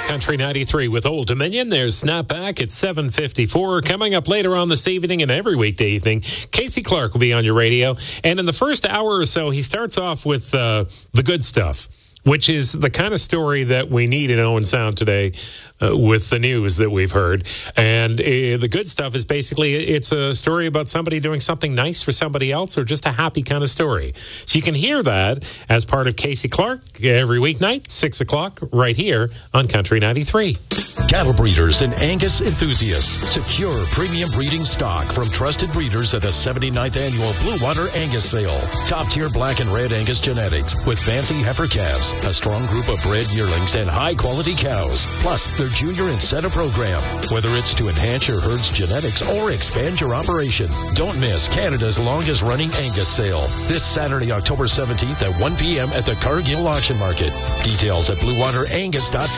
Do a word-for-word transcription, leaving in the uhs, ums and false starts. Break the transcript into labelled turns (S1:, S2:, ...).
S1: Country ninety-three with Old Dominion. There's Snapback at seven fifty-four. Coming up later on this evening and every weekday evening, Casey Clark will be on your radio. And in the first hour or so, he starts off with uh, the good stuff, which is the kind of story that we need in Owen Sound today uh, with the news that we've heard. And uh, the good stuff is basically it's a story about somebody doing something nice for somebody else or just a happy kind of story. So you can hear that as part of Casey Clark every weeknight, six o'clock, right here on Country ninety-three.
S2: Cattle breeders and Angus enthusiasts. Secure premium breeding stock from trusted breeders at the seventy-ninth Annual Blue Water Angus Sale. Top-tier black and red Angus genetics with fancy heifer calves, a strong group of bred yearlings, and high-quality cows. Plus, their junior incentive program. Whether it's to enhance your herd's genetics or expand your operation, don't miss Canada's longest-running Angus sale. This Saturday, October seventeenth at one p.m. at the Cargill Auction Market. Details at blue water angus dot c a.